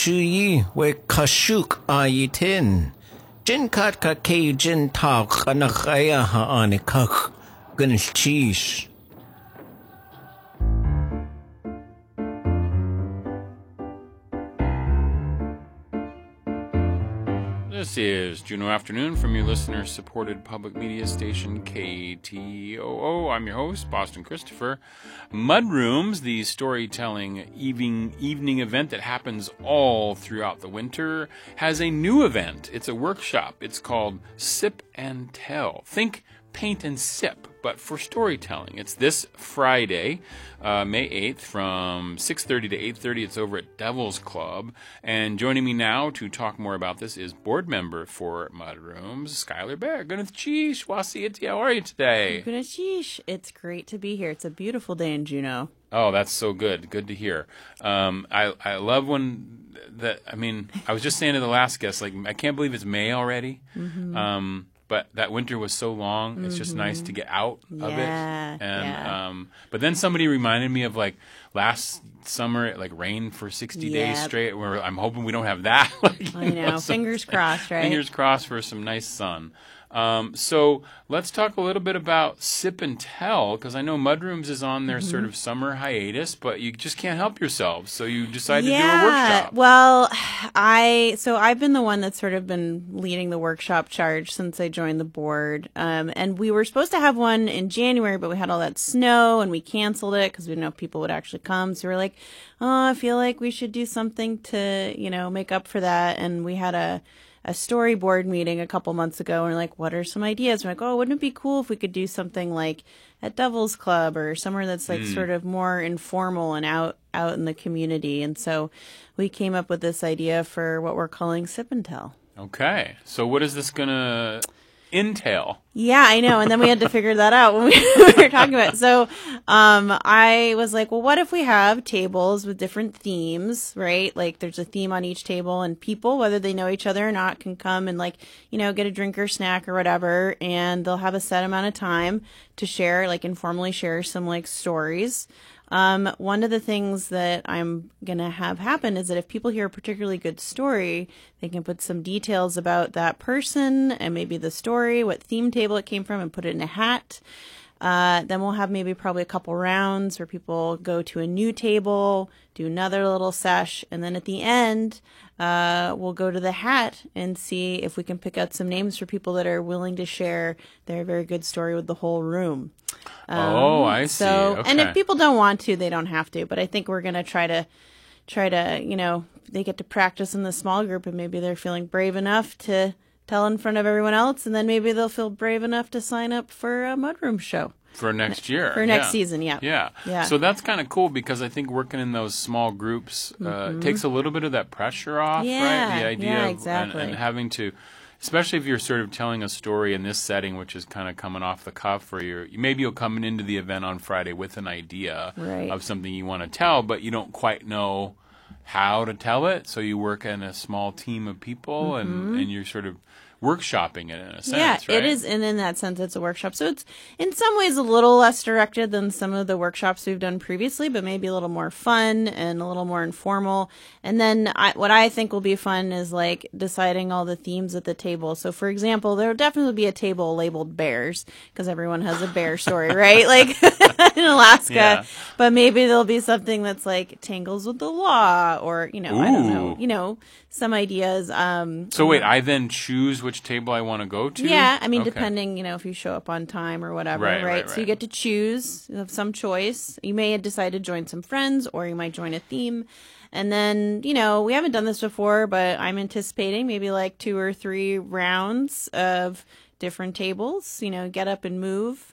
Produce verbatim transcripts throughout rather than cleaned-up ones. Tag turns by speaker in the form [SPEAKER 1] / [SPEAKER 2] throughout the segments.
[SPEAKER 1] Shui we kashuk ayitin. Jin kat ka ke jin tak anakaya ha anikak. Gunnish cheese.
[SPEAKER 2] This is Juneau Afternoon from your listener-supported public media station K T O O. I'm your host, Boston Christopher. Mudrooms, the storytelling evening, evening event that happens all throughout the winter, has a new event. It's a workshop. It's called Sip and Tell. Think paint and sip, but for storytelling. It's this Friday, uh, May eighth, from six thirty to eight thirty. It's over at Devil's Club. And joining me now to talk more about this is board member for Mudrooms, Skylar Bear. Gunath Cheesh, Wasiiti, how are you today?
[SPEAKER 3] Gunath Cheesh, it's great to be here. It's a beautiful day in Juneau.
[SPEAKER 2] Oh, that's so good. Good to hear. Um, I, I love when that, I mean, I was just saying to the last guest, like, I can't believe it's May already. Mm-hmm. Um, But that winter was so long. It's just nice to get out of
[SPEAKER 3] Yeah,
[SPEAKER 2] it. And
[SPEAKER 3] yeah.
[SPEAKER 2] um, but then somebody reminded me of like last summer, it like rained for sixty days
[SPEAKER 3] Yep.
[SPEAKER 2] straight. Where I'm hoping we don't have that. Like, you
[SPEAKER 3] I know.
[SPEAKER 2] some-
[SPEAKER 3] Fingers crossed, right?
[SPEAKER 2] Fingers crossed for some nice sun. Um, so let's talk a little bit about Sip and Tell, because I know Mudrooms is on their
[SPEAKER 3] Mm-hmm.
[SPEAKER 2] sort of summer hiatus, but you just can't help yourselves. So you decided
[SPEAKER 3] yeah.
[SPEAKER 2] to do a workshop.
[SPEAKER 3] Well, I so I've been the one that's sort of been leading the workshop charge since I joined the board. Um, and we were supposed to have one in January, but we had all that snow and we canceled it because we didn't know if people would actually come. So we were like, oh, I feel like we should do something to, you know, make up for that. And we had a a storyboard meeting a couple months ago, and we're like, what are some ideas? We're like, oh, wouldn't it be cool if we could do something like at Devil's Club or somewhere that's like sort of more informal and out out in the community? And so we came up with this idea for what we're calling Sip and Tell.
[SPEAKER 2] Okay. So what is this going to entail?
[SPEAKER 3] Yeah, I know. And then we had to figure that out when we, we were talking about it. So um, I was like, well, what if we have tables with different themes, right? Like there's a theme on each table, and people, whether they know each other or not, can come and like, you know, get a drink or snack or whatever. And they'll have a set amount of time to share, like informally share some like stories. Um, one of the things that I'm going to have happen is that if people hear a particularly good story, they can put some details about that person and maybe the story, what theme table it came from, and put it in a hat. Uh, then we'll have maybe probably a couple rounds where people go to a new table, do another little sesh, and then at the end, uh, we'll go to the hat and see if we can pick out some names for people that are willing to share their very good story with the whole room. Um,
[SPEAKER 2] Oh, I see.
[SPEAKER 3] So, and
[SPEAKER 2] Okay.
[SPEAKER 3] if people don't want to, they don't have to. But I think we're going to try to, try to, you know, they get to practice in the small group, and maybe they're feeling brave enough to tell in front of everyone else, and then maybe they'll feel brave enough to sign up for a Mudroom show.
[SPEAKER 2] For next year.
[SPEAKER 3] For next
[SPEAKER 2] yeah.
[SPEAKER 3] season, yeah.
[SPEAKER 2] yeah.
[SPEAKER 3] Yeah.
[SPEAKER 2] So that's kind of cool, because I think working in those small groups uh, takes a little bit of that pressure off, right?
[SPEAKER 3] Yeah,
[SPEAKER 2] The idea
[SPEAKER 3] yeah,
[SPEAKER 2] of
[SPEAKER 3] exactly.
[SPEAKER 2] and, and having to, especially if you're sort of telling a story in this setting, which is kind of coming off the cuff, where you're maybe you'll come into the event on Friday with an idea
[SPEAKER 3] Right.
[SPEAKER 2] of something you want to tell, but you don't quite know how to tell it. So you work in a small team of people,
[SPEAKER 3] Mm-hmm.
[SPEAKER 2] and, and you're sort of workshopping it in a sense,
[SPEAKER 3] Yeah,
[SPEAKER 2] right?
[SPEAKER 3] it is, and in that sense, it's a workshop. So it's in some ways a little less directed than some of the workshops we've done previously, but maybe a little more fun and a little more informal. And then I, what I think will be fun is like deciding all the themes at the table. So, for example, there will definitely be a table labeled bears, because everyone has a bear story, right? Like in Alaska.
[SPEAKER 2] Yeah.
[SPEAKER 3] But maybe there'll be something that's like tangles with the law, or you know, I don't know,
[SPEAKER 2] Ooh.
[SPEAKER 3] you know, some ideas. Um,
[SPEAKER 2] So wait, I then choose which table I want to go to?
[SPEAKER 3] yeah, I mean,
[SPEAKER 2] Okay.
[SPEAKER 3] depending, you know, if you show up on time or whatever,
[SPEAKER 2] Right,
[SPEAKER 3] right?
[SPEAKER 2] right,
[SPEAKER 3] So you
[SPEAKER 2] right.
[SPEAKER 3] get to choose. You have some choice. You may decide to join some friends, or you might join a theme. And then, you know, we haven't done this before, but I'm anticipating maybe like two or three rounds of different tables, you know, get up and move.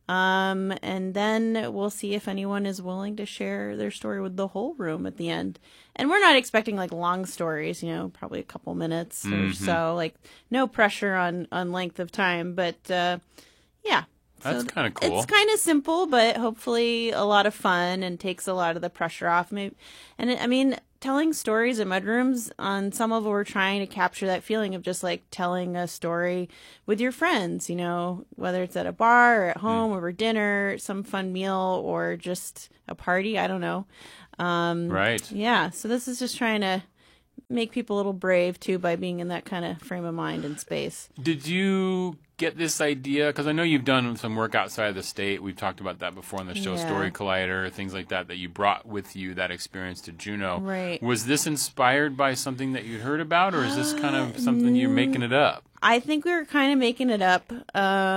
[SPEAKER 3] Um, and then we'll see if anyone is willing to share their story with the whole room at the end. And we're not expecting like long stories, you know, probably a couple minutes or
[SPEAKER 2] Mm-hmm.
[SPEAKER 3] so, like no pressure on, on length of time, but, uh, yeah.
[SPEAKER 2] That's
[SPEAKER 3] So
[SPEAKER 2] kinda cool.
[SPEAKER 3] It's kind of simple, but hopefully a lot of fun and takes a lot of the pressure off. Maybe, and I mean, telling stories at Mudrooms, on some level, we're trying to capture that feeling of just like telling a story with your friends, you know, whether it's at a bar or at home over dinner, some fun meal, or just a party. I don't know. Um,
[SPEAKER 2] Right.
[SPEAKER 3] Yeah. So this is just trying to make people a little brave too by being in that kind of frame of mind and space.
[SPEAKER 2] Did you get this idea? Because I know you've done some work outside of the state. We've talked about that before on the show,
[SPEAKER 3] Yeah.
[SPEAKER 2] Story Collider, things like that, that you brought with you that experience to Juneau.
[SPEAKER 3] Right.
[SPEAKER 2] Was this inspired by something that you'd heard about, or is this kind of something you're making it up?
[SPEAKER 3] I think we were kind of making it up. Um,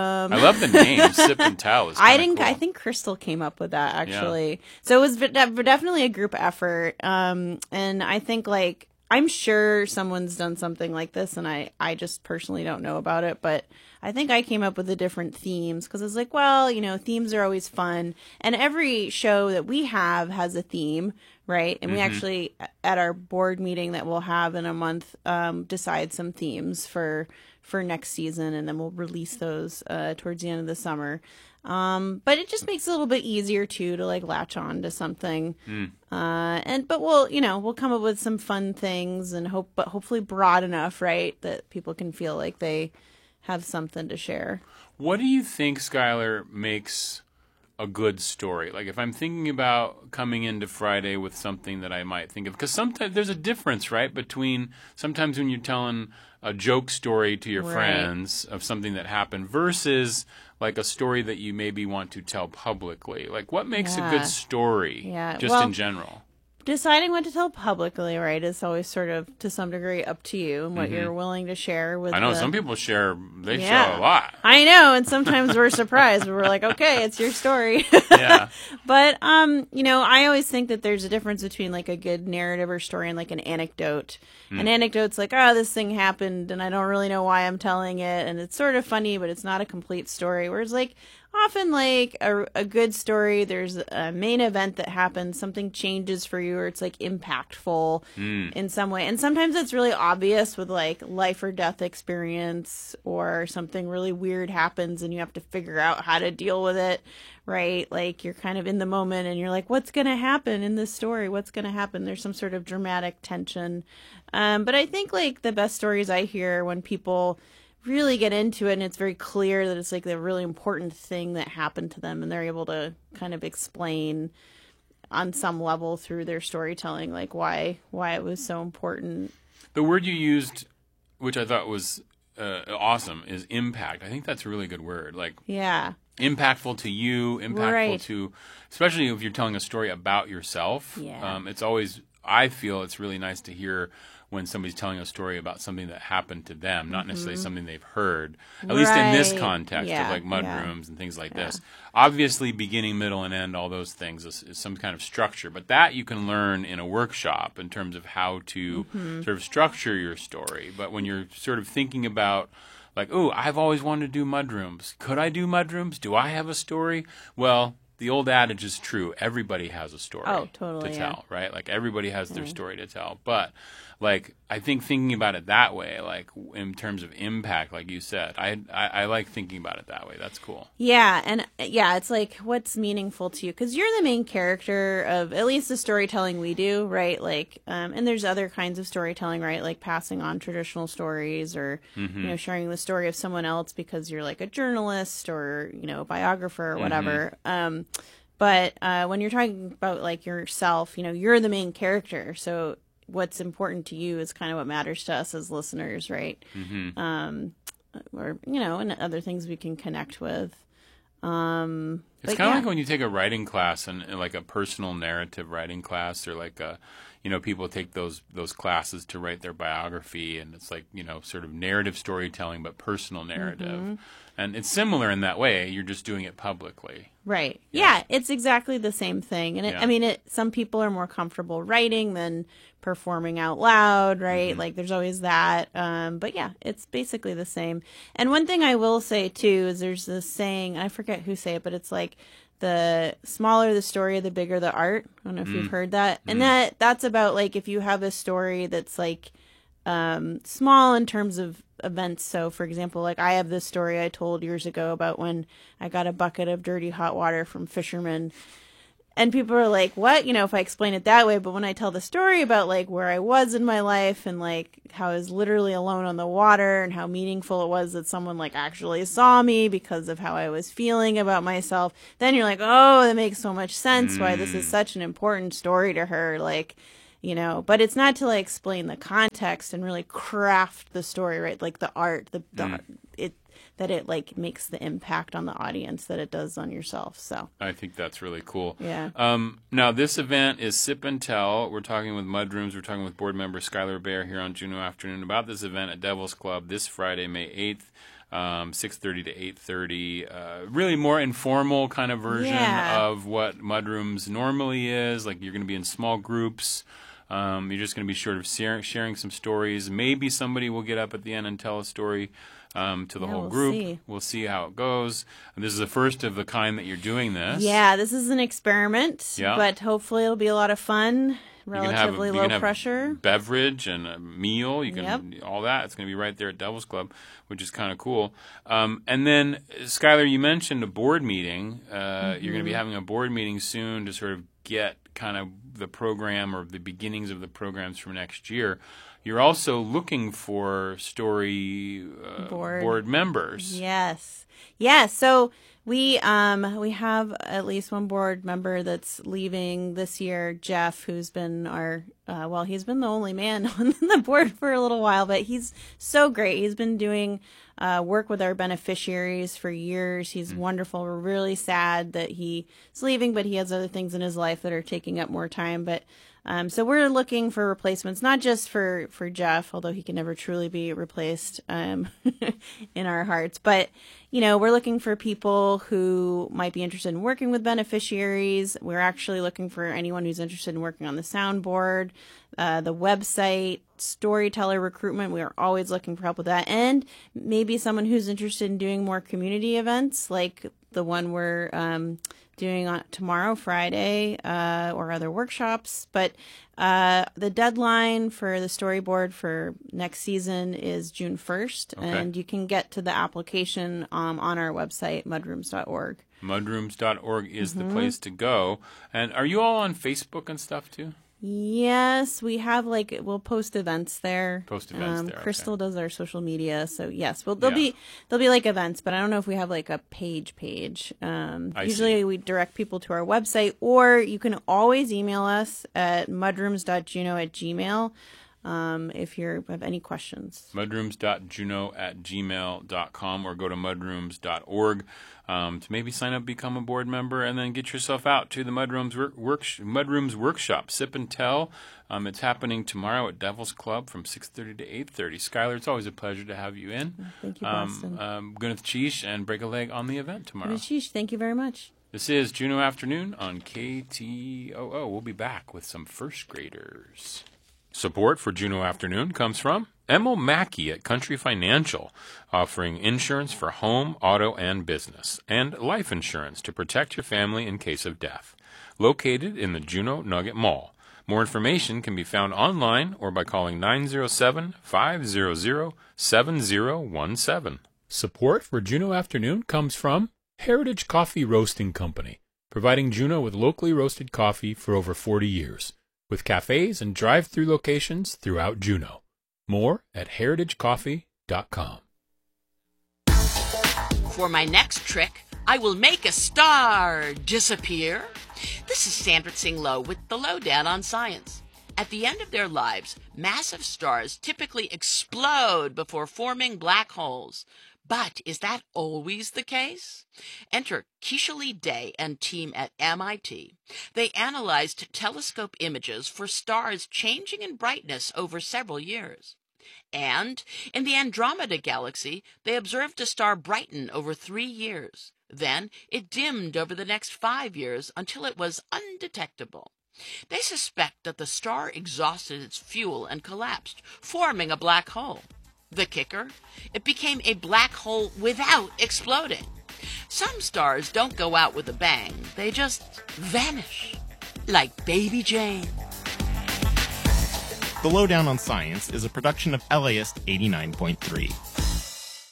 [SPEAKER 2] I love the name, Sip and Tell. It's
[SPEAKER 3] I
[SPEAKER 2] kinda
[SPEAKER 3] think
[SPEAKER 2] cool.
[SPEAKER 3] I think Crystal came up with that actually. So it was de- definitely a group effort. Um, and I think like I'm sure someone's done something like this, and I I just personally don't know about it, but I think I came up with the different themes because it's like, well, you know, themes are always fun, and every show that we have has a theme, right? And we
[SPEAKER 2] Mm-hmm.
[SPEAKER 3] actually at our board meeting that we'll have in a month um, decide some themes for for next season, and then we'll release those uh, towards the end of the summer. Um, but it just makes it a little bit easier too to like latch on to something.
[SPEAKER 2] Mm.
[SPEAKER 3] Uh, and but we'll you know we'll come up with some fun things and hope, but hopefully broad enough, right, that people can feel like they have something to share.
[SPEAKER 2] What do you think, Skylar, makes a good story? Like if I'm thinking about coming into Friday with something that I might think of, because sometimes there's a difference, right, between sometimes when you're telling a joke story to your
[SPEAKER 3] Right.
[SPEAKER 2] friends of something that happened versus like a story that you maybe want to tell publicly. Like what makes a
[SPEAKER 3] Yeah.
[SPEAKER 2] good story
[SPEAKER 3] Yeah,
[SPEAKER 2] just
[SPEAKER 3] well,
[SPEAKER 2] in general?
[SPEAKER 3] Deciding what to tell publicly, right, is always sort of to some degree up to you and what you're willing to share with.
[SPEAKER 2] I know
[SPEAKER 3] the...
[SPEAKER 2] some people share, they
[SPEAKER 3] Yeah.
[SPEAKER 2] share a lot.
[SPEAKER 3] I know, and sometimes we're surprised. We're like, okay, it's your story.
[SPEAKER 2] Yeah.
[SPEAKER 3] But, um, you know, I always think that there's a difference between like a good narrative or story and like an anecdote. An anecdote's like, oh, this thing happened and I don't really know why I'm telling it. And it's sort of funny, but it's not a complete story. Whereas like often like a, a good story, there's a main event that happens, something changes for you, or it's like impactful in some way. And sometimes it's really obvious with like life or death experience, or something really weird happens and you have to figure out how to deal with it, right? Like you're kind of in the moment and you're like, what's going to happen in this story? What's going to happen? There's some sort of dramatic tension. Um, but I think like the best stories I hear when people really get into it and it's very clear that it's like the really important thing that happened to them and they're able to kind of explain on some level through their storytelling like why why it was so important.
[SPEAKER 2] The word you used, which I thought was uh, awesome, is impact. I think that's a really good word. Like
[SPEAKER 3] Yeah.
[SPEAKER 2] impactful to you, impactful
[SPEAKER 3] Right.
[SPEAKER 2] to, especially if you're telling a story about yourself.
[SPEAKER 3] Yeah.
[SPEAKER 2] Um, it's always, I feel it's really nice to hear when somebody's telling a story about something that happened to them, not necessarily something they've heard, at least in this
[SPEAKER 3] Right.
[SPEAKER 2] context
[SPEAKER 3] Yeah,
[SPEAKER 2] of like mud
[SPEAKER 3] yeah.
[SPEAKER 2] rooms and things like this. Obviously, beginning, middle, and end, all those things is, is some kind of structure, but that you can learn in a workshop in terms of how to
[SPEAKER 3] Mm-hmm.
[SPEAKER 2] sort of structure your story. But when you're sort of thinking about like, oh, I've always wanted to do mud rooms. Could I do mud rooms? Do I have a story? Well, the old adage is true. Everybody has a story
[SPEAKER 3] Oh, totally,
[SPEAKER 2] to
[SPEAKER 3] yeah.
[SPEAKER 2] tell, right? Like everybody has their story to tell. But like I think thinking about it that way, like in terms of impact, like you said, I I, I like thinking about it that way. That's cool.
[SPEAKER 3] Yeah, and uh, yeah, it's like what's meaningful to you because you're the main character of at least the storytelling we do, right? Like, um, and there's other kinds of storytelling, right? Like passing on traditional stories or you know sharing the story of someone else because you're like a journalist or you know a biographer or whatever. Um, but uh, when you're talking about like yourself, you know, you're the main character, so what's important to you is kind of what matters to us as listeners, right? Um, or you know, and other things we can connect with. Um,
[SPEAKER 2] It's
[SPEAKER 3] but
[SPEAKER 2] kind of
[SPEAKER 3] yeah.
[SPEAKER 2] like when you take a writing class and, and like a personal narrative writing class, or like a, you know, people take those those classes to write their biography, and it's like you know, sort of narrative storytelling, but personal narrative,
[SPEAKER 3] Mm-hmm.
[SPEAKER 2] and it's similar in that way. You're just doing it publicly.
[SPEAKER 3] Right.
[SPEAKER 2] Yeah.
[SPEAKER 3] Yeah. It's exactly the same thing. And it,
[SPEAKER 2] Yeah.
[SPEAKER 3] I mean, it, some people are more comfortable writing than performing out loud, right?
[SPEAKER 2] Mm-hmm.
[SPEAKER 3] Like there's always that. Um, but yeah, it's basically the same. And one thing I will say too is there's this saying, I forget who say it, but it's like the smaller the story, the bigger the art. I don't know if
[SPEAKER 2] Mm.
[SPEAKER 3] you've heard that. And that that's about like if you have a story that's like um, small in terms of events. So, for example, like I have this story I told years ago about when I got a bucket of dirty hot water from fishermen. And people are like, what? You know, if I explain it that way. But when I tell the story about like where I was in my life and like how I was literally alone on the water and how meaningful it was that someone like actually saw me because of how I was feeling about myself, then you're like, oh, that makes so much sense why this is such an important story to her. Like, you know, but it's not to like explain the context and really craft the story, right? Like the art, the, the
[SPEAKER 2] Mm.
[SPEAKER 3] it that it like makes the impact on the audience that it does on yourself. So
[SPEAKER 2] I think that's really cool.
[SPEAKER 3] Yeah.
[SPEAKER 2] Um, now, this event is Sip and Tell. We're talking with Mudrooms. We're talking with board member Skylar Bear here on Juneau Afternoon about this event at Devil's Club this Friday, May eighth. Um, six thirty to eight thirty. Uh, really more informal kind of version
[SPEAKER 3] Yeah.
[SPEAKER 2] of what Mudrooms normally is. Like you're going to be in small groups. Um, you're just going to be sort of sharing, sharing some stories. Maybe somebody will get up at the end and tell a story um, to the
[SPEAKER 3] Yeah,
[SPEAKER 2] whole
[SPEAKER 3] we'll
[SPEAKER 2] group.
[SPEAKER 3] see.
[SPEAKER 2] We'll see how it goes. And this is the first of the kind that you're doing this.
[SPEAKER 3] yeah, this is an experiment,
[SPEAKER 2] Yeah.
[SPEAKER 3] but hopefully it'll be a lot of fun.
[SPEAKER 2] You can have-
[SPEAKER 3] Relatively
[SPEAKER 2] you
[SPEAKER 3] low
[SPEAKER 2] can have
[SPEAKER 3] pressure.
[SPEAKER 2] beverage and a meal. You can
[SPEAKER 3] Yep.
[SPEAKER 2] all that. It's going to be right there at Devil's Club, which is kind of cool. Um, and then, Skylar, you mentioned a board meeting. Uh,
[SPEAKER 3] Mm-hmm.
[SPEAKER 2] You're going to be having a board meeting soon to sort of get kind of the program or the beginnings of the programs for next year. You're also looking for story uh,
[SPEAKER 3] Board.
[SPEAKER 2] board members.
[SPEAKER 3] Yes. Yeah, so we um we have at least one board member that's leaving this year, Jeff, who's been our uh, well, he's been the only man on the board for a little while, but he's so great. He's been doing uh, work with our beneficiaries for years. He's wonderful. We're really sad that he's leaving, but he has other things in his life that are taking up more time. But um, so we're looking for replacements, not just for, for Jeff, although he can never truly be replaced um, in our hearts. But, you know, we're looking for people who might be interested in working with beneficiaries. We're actually looking for anyone who's interested in working on the soundboard, uh, the website, storyteller recruitment. We are always looking for help with that. And maybe someone who's interested in doing more community events like the one we're um, doing on tomorrow, Friday, uh, or other workshops. But uh, the deadline for the storyboard for next season is June first.
[SPEAKER 2] Okay.
[SPEAKER 3] And you can get to the application um, on our website, mudrooms dot org.
[SPEAKER 2] mudrooms dot org is
[SPEAKER 3] Mm-hmm.
[SPEAKER 2] the place to go. And are you all on Facebook and stuff too?
[SPEAKER 3] Yes, we have like we'll post events there.
[SPEAKER 2] Post events
[SPEAKER 3] um,
[SPEAKER 2] there, okay.
[SPEAKER 3] Crystal does our social media, so yes, well there'll
[SPEAKER 2] Yeah.
[SPEAKER 3] be there'll be like events, but I don't know if we have like a page page. Um,
[SPEAKER 2] I
[SPEAKER 3] usually
[SPEAKER 2] see.
[SPEAKER 3] we direct people to our website, or you can always email us at mudrooms dot juno at gmail um, if you have any questions.
[SPEAKER 2] mudrooms dot juno at gmail dot com or go to mudrooms dot org um, to maybe sign up, become a board member, and then get yourself out to the Mudrooms work, work, Mudrooms Workshop, Sip and Tell. Um, it's happening tomorrow at Devil's Club from six thirty to eight thirty. Skylar, it's always a pleasure to have you in.
[SPEAKER 3] Thank you,
[SPEAKER 2] Um,
[SPEAKER 3] Boston.
[SPEAKER 2] um, Gwyneth Cheesh and Break a Leg on the event tomorrow.
[SPEAKER 3] Sheesh, thank you very much.
[SPEAKER 2] This is Juneau Afternoon on K T O O. We'll be back with some first graders. Support for Juneau Afternoon comes from Emil Mackey at Country Financial, offering insurance for home, auto, and business, and life insurance to protect your family in case of death. Located in the Juneau Nugget Mall. More information can be found online or by calling nine zero seven, five zero zero, seven zero one seven. Support for Juneau Afternoon comes from Heritage Coffee Roasting Company, providing Juneau with locally roasted coffee for over forty years, with cafes and drive-through locations throughout Juneau. More at heritage coffee dot com.
[SPEAKER 4] For my next trick, I will make a star disappear. This is Sandra Tsing Loh with the Lowdown on Science. At the end of their lives, massive stars typically explode before forming black holes. But is that always the case? Enter Keisha Lee Day and team at M I T. They analyzed telescope images for stars changing in brightness over several years. And in the Andromeda Galaxy, they observed a star brighten over three years. Then it dimmed over the next five years until it was undetectable. They suspect that the star exhausted its fuel and collapsed, forming a black hole. The kicker? It became a black hole without exploding. Some stars don't go out with a bang. They just vanish. Like Baby Jane.
[SPEAKER 5] The Lowdown on Science is a production of L A I S T eighty-nine point three.